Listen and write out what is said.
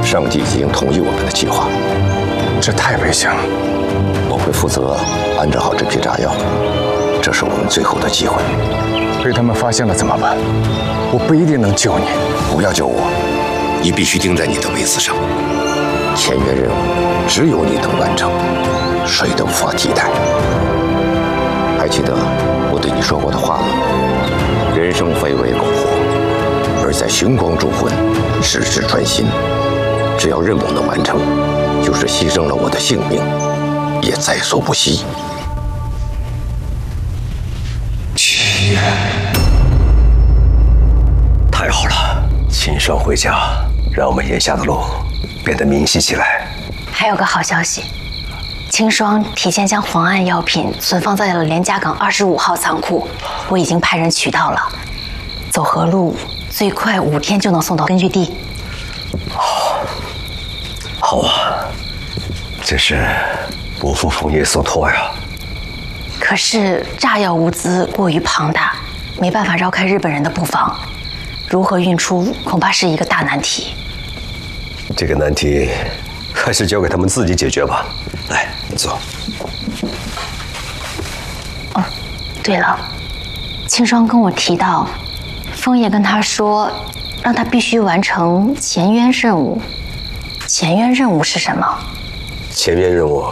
上级已经同意我们的计划， 这太危险了。 我会负责安置好这批炸药，这是我们最后的机会。 被他们发现了怎么办？我不一定能救你。 不要救我，你必须盯在你的位子上。签约任务只有你能完成，谁都无法替代。还记得我对你说过的话吗？人生非为苟活，而在寻光铸魂，矢志专心。只要任务能完成，就是牺牲了我的性命，也在所不惜。 签约，太好了！秦霜回家，让我们眼下的路变得明晰起来。 还有个好消息，秦霜提前将黄案药品存放在了连家港25号仓库，我已经派人取到了。走河路最快5天就能送到根据地。 好啊，真是不负枫叶所托呀。 可是炸药物资过于庞大，没办法绕开日本人的布防，如何运出恐怕是一个大难题。 这个难题还是交给他们自己解决吧。来，坐。 哦，对了，青霜跟我提到，枫叶跟他说，让他必须完成前渊任务。前渊任务是什么？ 前面任务